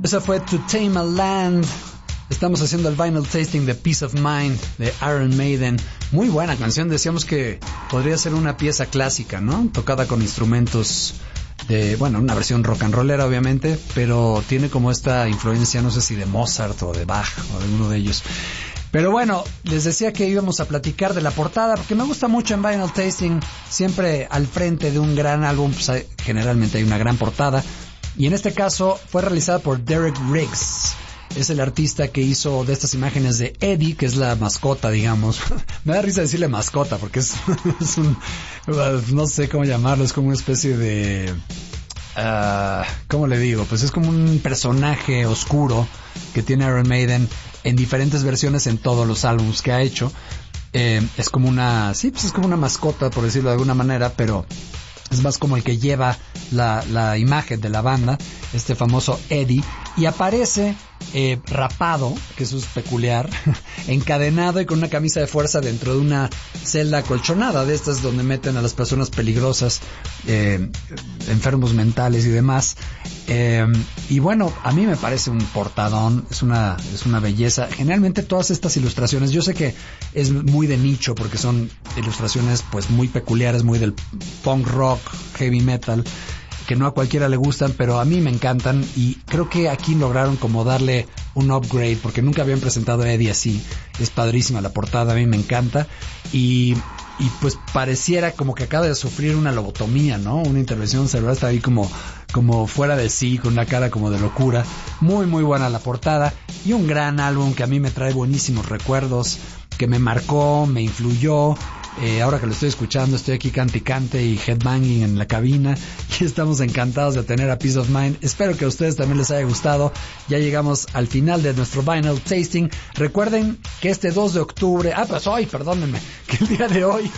Esa fue To Tame a Land. Estamos haciendo el vinyl tasting de Peace of Mind de Iron Maiden. Muy buena canción, decíamos que podría ser una pieza clásica, ¿no? Tocada con instrumentos de, bueno, una versión rock and rollera obviamente, pero tiene como esta influencia, no sé si de Mozart o de Bach o de uno de ellos. Pero bueno, les decía que íbamos a platicar de la portada, porque me gusta mucho en vinyl tasting, siempre al frente de un gran álbum, pues generalmente hay una gran portada, y en este caso fue realizada por Derek Riggs. Es el artista que hizo de estas imágenes de Eddie, que es la mascota, digamos. Me da risa decirle mascota, porque es un, no sé cómo llamarlo, es como una especie de... ¿cómo le digo? Pues es como un personaje oscuro que tiene Iron Maiden en diferentes versiones en todos los álbumes que ha hecho. Es como una... Sí, pues es como una mascota, por decirlo de alguna manera, pero... es más como el que lleva la imagen de la banda, este famoso Eddie, y aparece rapado, que eso es peculiar, encadenado y con una camisa de fuerza dentro de una celda acolchonada, de estas donde meten a las personas peligrosas, enfermos mentales y demás. Y bueno, a mí me parece un portadón, es una belleza. Generalmente todas estas ilustraciones, yo sé que es muy de nicho porque son ilustraciones pues muy peculiares, muy del punk rock, heavy metal, que no a cualquiera le gustan, pero a mí me encantan, y creo que aquí lograron como darle un upgrade, porque nunca habían presentado a Eddie así. Es padrísima la portada, a mí me encanta, y pues pareciera como que acaba de sufrir una lobotomía, ¿no? Una intervención cerebral, está ahí como fuera de sí, con una cara como de locura. Muy muy buena la portada, y un gran álbum que a mí me trae buenísimos recuerdos, que me marcó, me influyó. Ahora que lo estoy escuchando, estoy aquí cante y cante y headbanging en la cabina, y estamos encantados de tener a Peace of Mind. Espero que a ustedes también les haya gustado. Ya llegamos al final de nuestro vinyl tasting. Recuerden que este 2 de octubre, pues hoy, perdónenme, que el día de hoy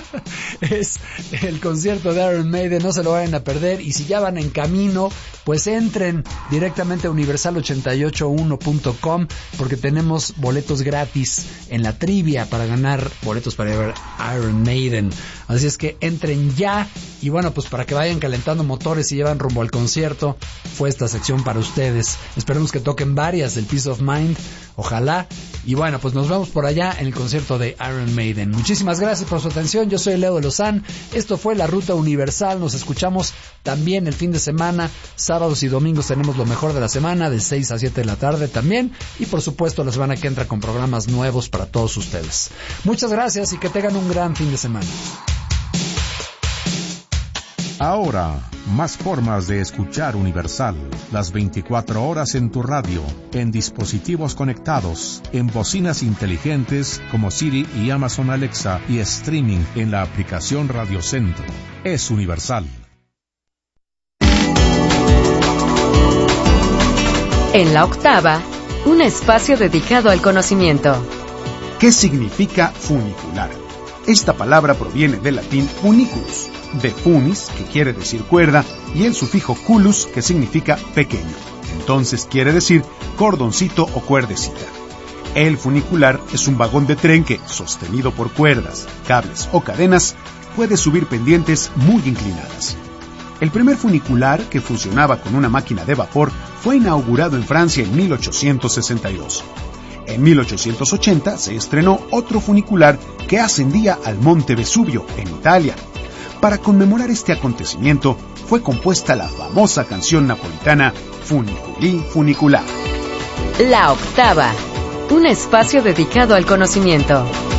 es el concierto de Iron Maiden, no se lo vayan a perder, y si ya van en camino, pues entren directamente a universal881.com, porque tenemos boletos gratis en la trivia para ganar boletos para ver Iron Maiden. Así es que entren ya, y bueno, pues para que vayan calentando motores y llevan rumbo al concierto, fue esta sección para ustedes. Esperemos que toquen varias del Peace of Mind, ojalá. Y bueno, pues nos vemos por allá en el concierto de Iron Maiden. Muchísimas gracias por su atención. Yo soy Leo de Lozán. Esto fue La Ruta Universal. Nos escuchamos también el fin de semana. Sábados y domingos tenemos lo mejor de la semana, de 6 a 7 de la tarde también. Y por supuesto la semana que entra con programas nuevos para todos ustedes. Muchas gracias y que tengan un gran fin de semana. Ahora, más formas de escuchar Universal. Las 24 horas en tu radio, en dispositivos conectados, en bocinas inteligentes como Siri y Amazon Alexa, y streaming en la aplicación Radio Centro. Es Universal. En la octava, un espacio dedicado al conocimiento. ¿Qué significa funicular? Esta palabra proviene del latín funiculus, de funis, que quiere decir cuerda, y el sufijo culus, que significa pequeño. Entonces quiere decir cordoncito o cuerdecita. El funicular es un vagón de tren que, sostenido por cuerdas, cables o cadenas, puede subir pendientes muy inclinadas. El primer funicular, que funcionaba con una máquina de vapor, fue inaugurado en Francia en 1862. En 1880 se estrenó otro funicular que ascendía al Monte Vesubio, en Italia. Para conmemorar este acontecimiento, fue compuesta la famosa canción napolitana Funiculi Funicular. La octava, un espacio dedicado al conocimiento.